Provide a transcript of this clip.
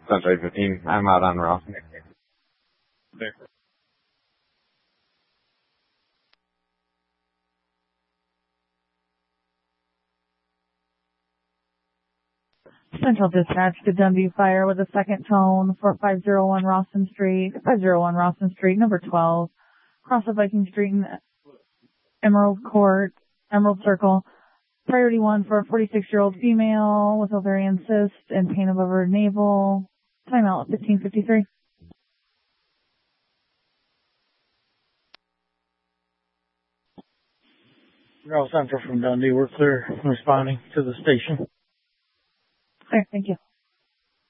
Central 15. I'm out on Ross. There. Central Dispatch to Dundee Fire with a second tone for 501 Rawson Street, number 12, across the Viking Street and Emerald Circle. Priority 1 for a 46-year-old female with ovarian cyst and pain above her navel. Timeout 15:53. Ross Central from Dundee. We're clear responding to the station. Clear, thank you.